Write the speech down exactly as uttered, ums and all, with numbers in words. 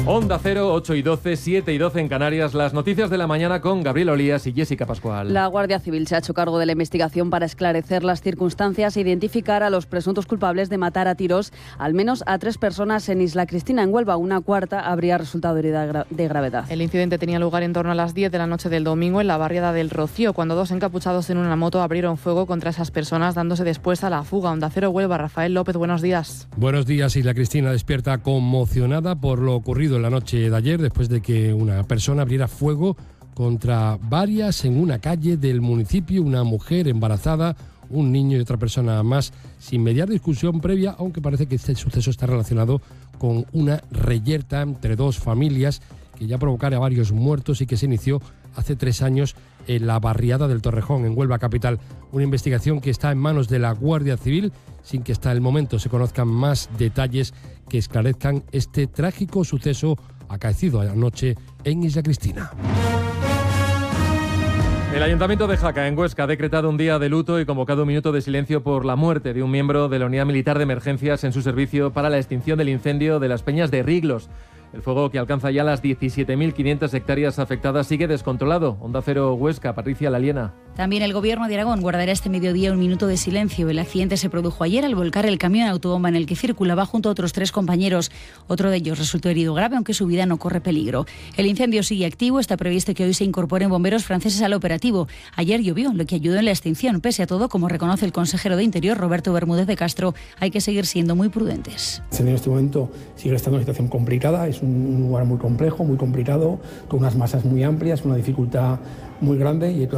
Onda Cero, ocho y doce, siete y doce en Canarias. Las noticias de la mañana con Gabriel Olías y Jessica Pascual. La Guardia Civil se ha hecho cargo de la investigación para esclarecer las circunstancias e identificar a los presuntos culpables de matar a tiros al menos a tres personas en Isla Cristina, en Huelva. Una cuarta habría resultado herida de gravedad. El incidente tenía lugar en torno a las diez de la noche del domingo en la barriada del Rocío, cuando dos encapuchados en una moto abrieron fuego contra esas personas, dándose después a la fuga. Onda Cero Huelva, Rafael López, buenos días. Buenos días. Isla Cristina despierta conmocionada por lo ocurrido en la noche de ayer, después de que una persona abriera fuego contra varias en una calle del municipio, una mujer embarazada, un niño y otra persona más, sin mediar discusión previa, aunque parece que este suceso está relacionado con una reyerta entre dos familias que ya provocara varios muertos y que se inició hace tres años en la barriada del Torrejón, en Huelva capital. Una investigación que está en manos de la Guardia Civil, sin que hasta el momento se conozcan más detalles que esclarezcan este trágico suceso acaecido anoche en Isla Cristina. El Ayuntamiento de Jaca, en Huesca, ha decretado un día de luto y convocado un minuto de silencio por la muerte de un miembro de la Unidad Militar de Emergencias en su servicio para la extinción del incendio de las Peñas de Riglos. El fuego, que alcanza ya las diecisiete mil quinientas hectáreas afectadas, sigue descontrolado. Onda Cero Huesca, Patricia Laliena. También el Gobierno de Aragón guardará este mediodía un minuto de silencio. El accidente se produjo ayer al volcar el camión autobomba en el que circulaba junto a otros tres compañeros. Otro de ellos resultó herido grave, aunque su vida no corre peligro. El incendio sigue activo. Está previsto que hoy se incorporen bomberos franceses al operativo. Ayer llovió, lo que ayudó en la extinción. Pese a todo, como reconoce el consejero de Interior, Roberto Bermúdez de Castro, hay que seguir siendo muy prudentes. En este momento sigue estando en una situación complicada. Es un lugar muy complejo, muy complicado, con unas masas muy amplias, una dificultad muy grande y